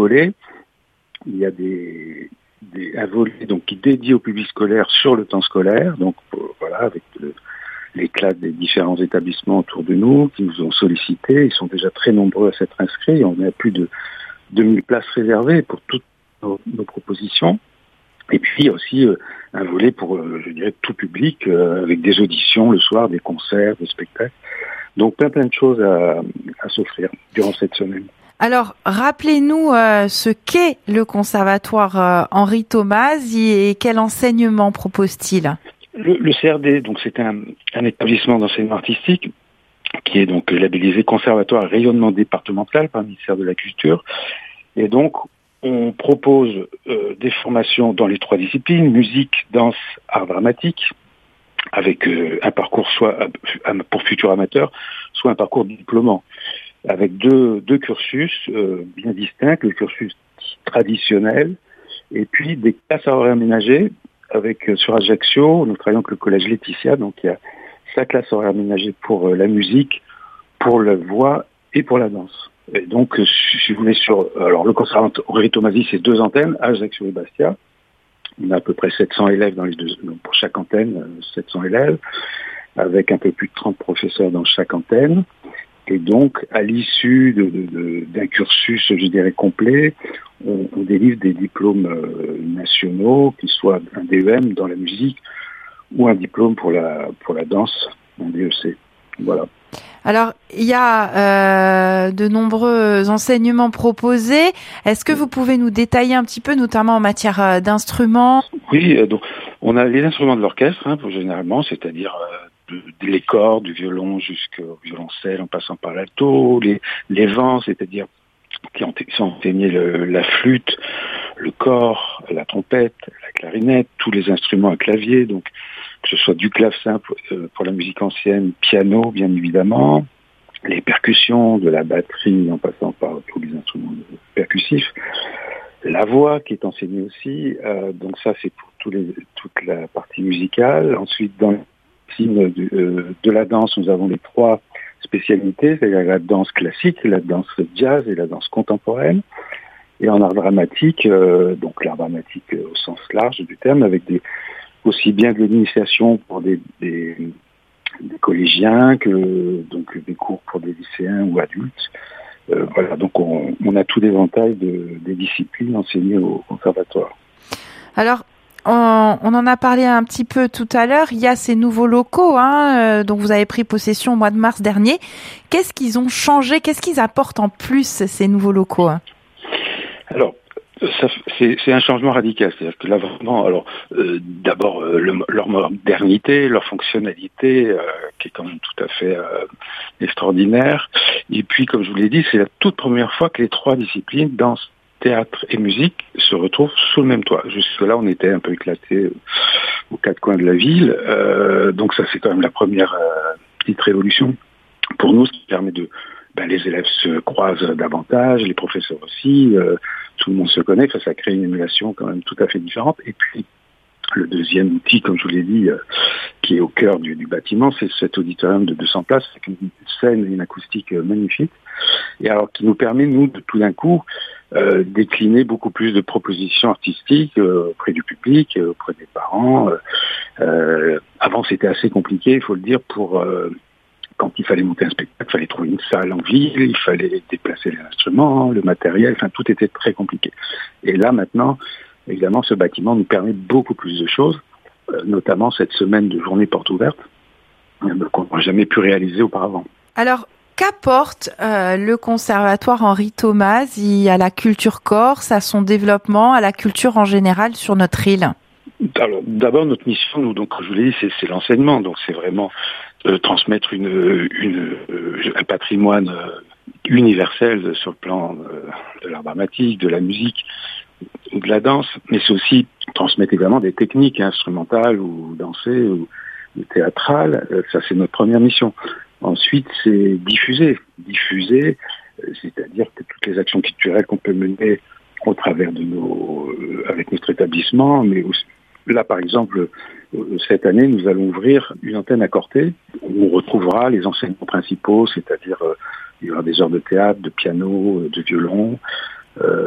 volets. Il y a un volet donc qui est dédié au public scolaire sur le temps scolaire, donc voilà, avec les classes des différents établissements autour de nous qui nous ont sollicités. Ils sont déjà très nombreux à s'être inscrits. On a plus de 2000 places réservées pour toutes nos propositions. Et puis il y a aussi un volet pour, je dirais, tout public, avec des auditions le soir, des concerts, des spectacles. Donc plein de choses à s'offrir durant cette semaine. Alors, rappelez-nous ce qu'est le conservatoire Henri Tomasi et quel enseignement propose-t-il ? Le CRD, donc c'est un établissement d'enseignement artistique qui est donc labellisé Conservatoire Rayonnement Départemental par le ministère de la Culture. Et donc, on propose des formations dans les 3 disciplines, musique, danse, art dramatique, avec un parcours soit pour futurs amateurs, soit un parcours diplômant, avec deux cursus bien distincts, le cursus traditionnel, et puis des classes à horaires aménagées, avec sur Ajaccio, nous travaillons avec le collège Laetitia, donc il y a sa classe horaire aménagée pour la musique, pour la voix et pour la danse. Et donc, si vous voulez, alors le conservatoire Henri Tomasi, c'est 2 antennes, Ajaccio et Bastia. On a à peu près 700 élèves dans les 2, donc pour chaque antenne, 700 élèves, avec un peu plus de 30 professeurs dans chaque antenne. Et donc, à l'issue d'un cursus, je dirais, complet, on délivre des diplômes nationaux, qu'ils soient un DEM dans la musique ou un diplôme pour la danse, un DEC. Voilà. Alors, il y a de nombreux enseignements proposés. Est-ce que vous pouvez nous détailler un petit peu, notamment en matière d'instruments ? Oui, donc on a les instruments de l'orchestre, généralement, c'est-à-dire les cordes, du violon jusqu'au violoncelle, en passant par l'alto, les vents, c'est-à-dire qui ont enseigné la flûte, le cor, la trompette, la clarinette, tous les instruments à clavier, donc que ce soit du clavecin pour la musique ancienne, piano bien évidemment, les percussions, de la batterie en passant par tous les instruments percussifs, la voix qui est enseignée aussi, donc ça c'est pour toute la partie musicale. Ensuite dans le signe de la danse, nous avons les 3 spécialités, c'est-à-dire la danse classique, la danse jazz et la danse contemporaine. Et en art dramatique, donc l'art dramatique au sens large du terme, avec aussi bien de l'initiation pour des collégiens que donc des cours pour des lycéens ou adultes. Voilà, donc on a tout l'éventail des disciplines enseignées au conservatoire. Alors, on en a parlé un petit peu tout à l'heure. Il y a ces nouveaux locaux, dont vous avez pris possession au mois de mars dernier. Qu'est-ce qu'ils ont changé ? Qu'est-ce qu'ils apportent en plus, ces nouveaux locaux ? Alors, c'est un changement radical. C'est-à-dire que là, vraiment, d'abord, leur modernité, leur fonctionnalité, qui est quand même tout à fait extraordinaire. Et puis, comme je vous l'ai dit, c'est la toute première fois que les 3 disciplines, danse, théâtre et musique, se retrouvent sous le même toit. Jusque-là, on était un peu éclatés aux 4 coins de la ville. Donc ça, c'est quand même la première petite révolution pour nous, ce qui permet les élèves se croisent davantage, les professeurs aussi, tout le monde se connaît, ça crée une émulation quand même tout à fait différente. Et puis, le deuxième outil, comme je vous l'ai dit, qui est au cœur du bâtiment, c'est cet auditorium de 200 places, avec une scène et une acoustique magnifique, et alors qui nous permet, nous, de tout d'un coup, décliner beaucoup plus de propositions artistiques auprès du public, auprès des parents. Avant, c'était assez compliqué, il faut le dire, quand il fallait monter un spectacle, il fallait trouver une salle en ville, il fallait déplacer les instruments, le matériel, tout était très compliqué. Et là, maintenant, évidemment, ce bâtiment nous permet beaucoup plus de choses, notamment cette semaine de journée porte ouverte, qu'on n'a jamais pu réaliser auparavant. Alors, qu'apporte le conservatoire Henri Tomasi à la culture corse, à son développement, à la culture en général sur notre île ? Alors, d'abord, notre mission, nous, donc, je vous l'ai dit, c'est l'enseignement. Donc, c'est vraiment transmettre un patrimoine universel sur le plan de l'art dramatique, de la musique ou de la danse. Mais c'est aussi transmettre évidemment des techniques instrumentales ou danser ou théâtrales. Ça, c'est notre première mission. Ensuite, c'est diffuser, c'est-à-dire que toutes les actions culturelles qu'on peut mener au travers avec notre établissement, mais aussi, là, par exemple, cette année, nous allons ouvrir une antenne à Corté, où on retrouvera les enseignements principaux, c'est-à-dire il y aura des heures de théâtre, de piano, de violon,